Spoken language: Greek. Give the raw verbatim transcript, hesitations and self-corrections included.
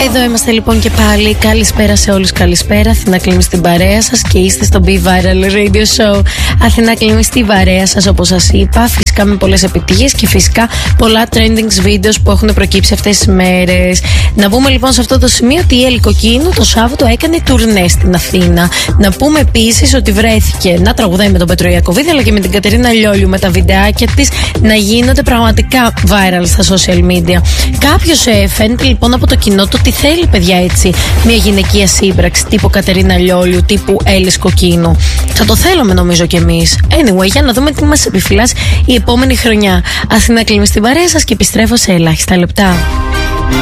Εδώ είμαστε λοιπόν και πάλι. Καλησπέρα σε όλους, καλησπέρα. Αθηνά κλείνει στην παρέα σας και είστε στο Be Viral Radio Show. Αθηνά κλείνει στην παρέα σας, όπως σας είπα. Φυσικά με πολλές επιτυχίες και φυσικά πολλά trending videos που έχουν προκύψει αυτές τις μέρες. Να πούμε λοιπόν σε αυτό το σημείο ότι η Έλλη Κοκκίνου το Σάββατο έκανε τουρνέ στην Αθήνα. Να πούμε επίσης ότι βρέθηκε να τραγουδάει με τον Πέτρο Ιακωβίδη αλλά και με την Κατερίνα Λιόλιου, με τα βιντεάκια της να γίνονται πραγματικά viral στα social media. Κάποιος ε, φαίνεται λοιπόν από το κοινό του ότι θέλει, παιδιά, έτσι μια γυναικεία σύμπραξη τύπου Κατερίνα Λιόλιου, τύπου Έλλης Κοκκίνου. Θα το θέλουμε νομίζω κι εμείς. Anyway, για να δούμε τι μας επιφυλάσσει η επόμενη χρονιά. Αθηνά κλείνει στην παρέα σας και επιστρέφω σε ελάχιστα λεπτά.